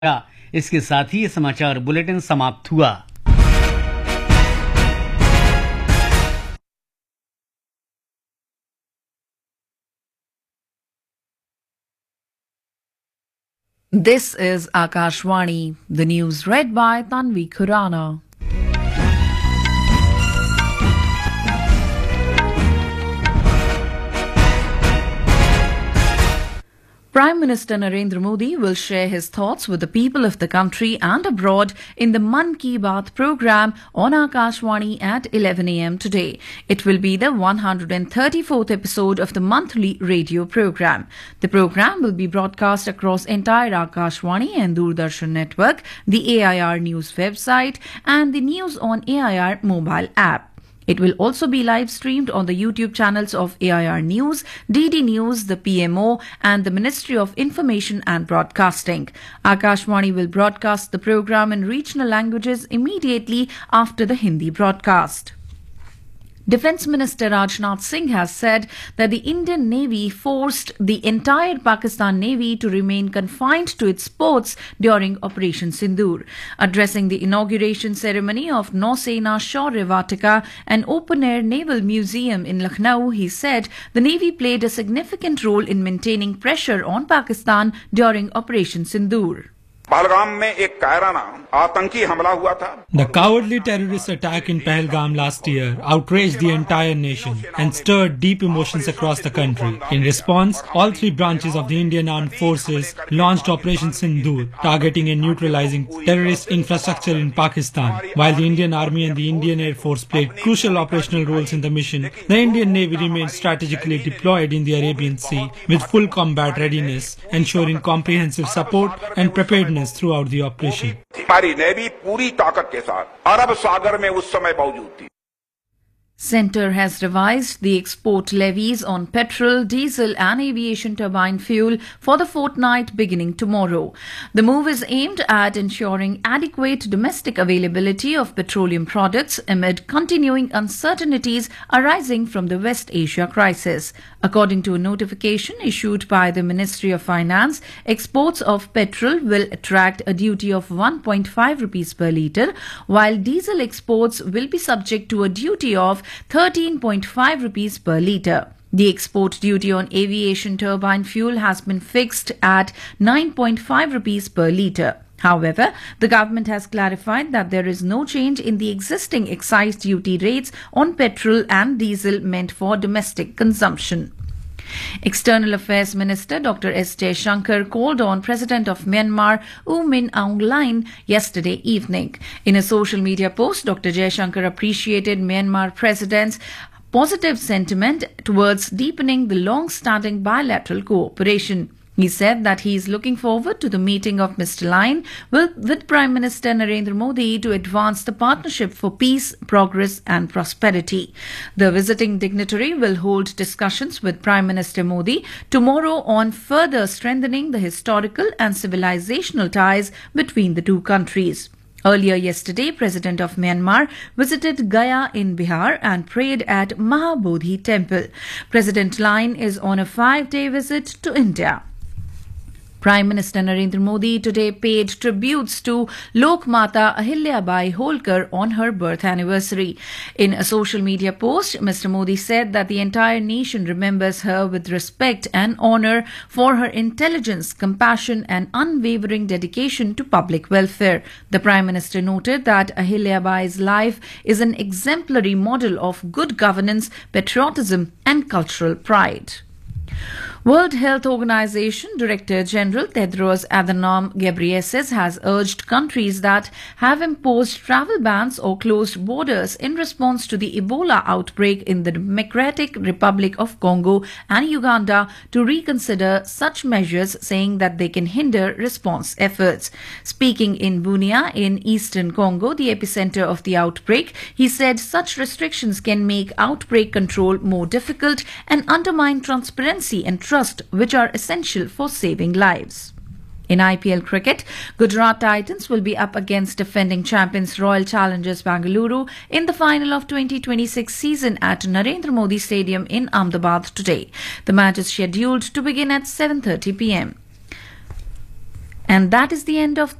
इसके साथ ही ये समाचार बुलेटिन समाप्त हुआ। This is Akashvani, the news read by Tanvi Khurana. Prime Minister Narendra Modi will share his thoughts with the people of the country and abroad in the Mann Ki Baat program on Akashvani at 11 a.m. today. It will be the 134th episode of the monthly radio program. The program will be broadcast across entire Akashvani and Doordarshan network, the AIR News website and the News on AIR mobile app. It will also be live streamed on the YouTube channels of AIR News, DD News, the PMO and the Ministry of Information and Broadcasting. Akashvani will broadcast the program in regional languages immediately after the Hindi broadcast. Defence Minister Rajnath Singh has said that the Indian Navy forced the entire Pakistan Navy to remain confined to its ports during Operation Sindoor. Addressing the inauguration ceremony of Nausena Shaurya Vatika, an open-air naval museum in Lucknow, he said the Navy played a significant role in maintaining pressure on Pakistan during Operation Sindoor. The cowardly terrorist attack in Pahalgam last year outraged the entire nation and stirred deep emotions across the country. In response, all three branches of the Indian Armed Forces launched Operation Sindoor, targeting and neutralizing terrorist infrastructure in Pakistan. While the Indian Army and the Indian Air Force played crucial operational roles in the mission, the Indian Navy remained strategically deployed in the Arabian Sea with full combat readiness, ensuring comprehensive support and preparedness throughout the operation. Centre has revised the export levies on petrol, diesel and aviation turbine fuel for the fortnight beginning tomorrow. The move is aimed at ensuring adequate domestic availability of petroleum products amid continuing uncertainties arising from the West Asia crisis. According to a notification issued by the Ministry of Finance, exports of petrol will attract a duty of 1.5 rupees per litre, while diesel exports will be subject to a duty of 13.5 rupees per litre. The export duty on aviation turbine fuel has been fixed at 9.5 rupees per litre. However, the government has clarified that there is no change in the existing excise duty rates on petrol and diesel meant for domestic consumption. External Affairs Minister Dr. S. Jaishankar called on President of Myanmar U Min Aung Hlaing yesterday evening. In a social media post, Dr. Jaishankar appreciated Myanmar President's positive sentiment towards deepening the long-standing bilateral cooperation. He said that he is looking forward to the meeting of Mr. Hlaing with Prime Minister Narendra Modi to advance the partnership for peace, progress and prosperity. The visiting dignitary will hold discussions with Prime Minister Modi tomorrow on further strengthening the historical and civilizational ties between the two countries. Earlier yesterday, President of Myanmar visited Gaya in Bihar and prayed at Mahabodhi Temple. President Hlaing is on a 5-day visit to India. Prime Minister Narendra Modi today paid tributes to Lokmata Ahilyabai Holkar on her birth anniversary. In a social media post, Mr. Modi said that the entire nation remembers her with respect and honour for her intelligence, compassion and unwavering dedication to public welfare. The Prime Minister noted that Ahilyabai's life is an exemplary model of good governance, patriotism and cultural pride. World Health Organization Director General Tedros Adhanom Ghebreyesus has urged countries that have imposed travel bans or closed borders in response to the Ebola outbreak in the Democratic Republic of Congo and Uganda to reconsider such measures, saying that they can hinder response efforts. Speaking in Bunia in eastern Congo, the epicenter of the outbreak, he said such restrictions can make outbreak control more difficult and undermine transparency and trust, which are essential for saving lives. In IPL cricket, Gujarat Titans will be up against defending champions Royal Challengers Bengaluru in the final of 2026 season at Narendra Modi Stadium in Ahmedabad today. The match is scheduled to begin at 7:30 p.m. And that is the end of